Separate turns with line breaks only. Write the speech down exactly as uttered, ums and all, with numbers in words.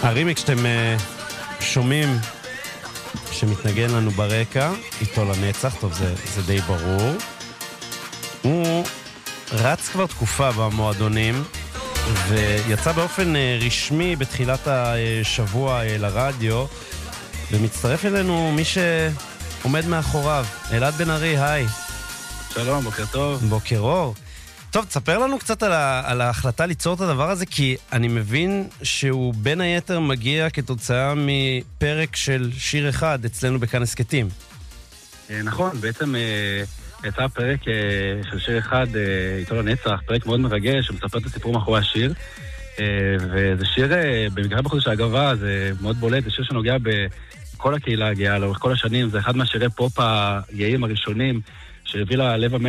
הרימיק שאתם uh, שומעים שמתנגן לנו ברקע, איתו לנצח, טוב, זה, זה די ברור. הוא רץ כבר תקופה במועדונים, ויצא באופן uh, רשמי בתחילת השבוע uh, לרדיו, ומצטרף אלינו מי שעומד מאחוריו, אלעד בן ארי, היי.
שלום, בוקר טוב.
בוקר אור. טוב, תספר לנו קצת על, ה- על ההחלטה ליצור את הדבר הזה, כי אני מבין שהוא בין היתר מגיע כתוצאה מפרק של שיר אחד אצלנו בכאן הסקטים.
נכון, בעצם יצא פרק של שיר אחד, איתו לנצח, פרק מאוד מרגש, שמספר את הסיפור מאחורי השיר, וזה שיר, במקרה בחודש האגבה, זה מאוד בולט, זה שיר שנוגע בכל הקהילה הגאה, לאורך כל השנים, זה אחד מהשירי פופ הגאים הראשונים, שהביא ללב